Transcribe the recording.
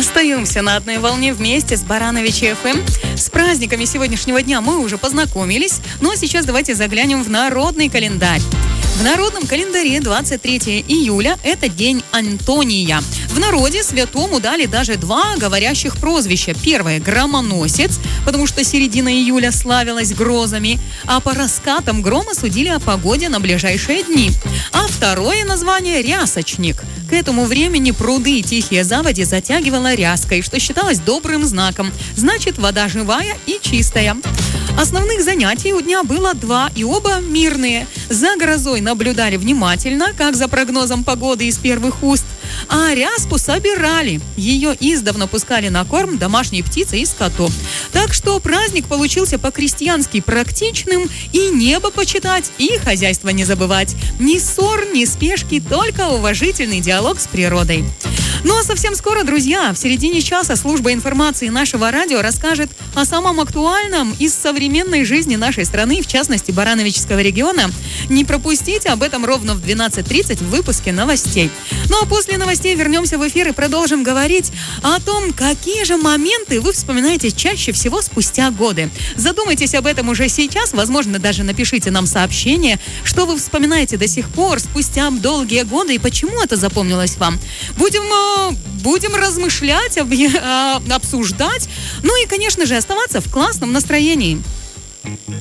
Остаемся на одной волне вместе с Барановичи ФМ. С праздниками сегодняшнего дня мы уже познакомились, но сейчас давайте заглянем в народный календарь. В народном календаре 23 июля – это день Антония. В народе святому дали даже два говорящих прозвища. Первое – громоносец, потому что середина июля славилась грозами, а по раскатам грома судили о погоде на ближайшие дни. А второе название – рясочник. К этому времени пруды и тихие заводи затягивало ряской, что считалось добрым знаком. Значит, вода живая и чистая. Основных занятий у дня было два, и оба мирные. За грозой наблюдали внимательно, как за прогнозом погоды из первых уст, а ряску собирали. Ее издавна пускали на корм домашней птице и скоту. Так что праздник получился по-крестьянски практичным, и небо почитать, и хозяйство не забывать. Ни ссор, ни спешки, только уважительный диалог с природой. Ну а совсем скоро, друзья, в середине часа служба информации нашего радио расскажет о самом актуальном из современной жизни нашей страны, в частности, Барановичского региона. Не пропустите об этом ровно в 12:30 в выпуске новостей. Ну а после новостей вернемся в эфир и продолжим говорить о том, какие же моменты вы вспоминаете чаще всего спустя годы. Задумайтесь об этом уже сейчас, возможно, даже напишите нам сообщение, что вы вспоминаете до сих пор, спустя долгие годы, и почему это запомнилось вам. Будем размышлять, обсуждать, ну и, конечно же, оставаться в классном настроении.